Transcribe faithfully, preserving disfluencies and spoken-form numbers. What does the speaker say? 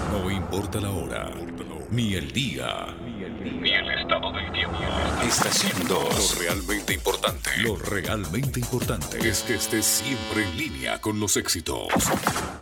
No importa la hora, ni el día, ni el estado del tiempo. Estación dos. Lo realmente importante, lo realmente importante es que estés siempre en línea con los éxitos.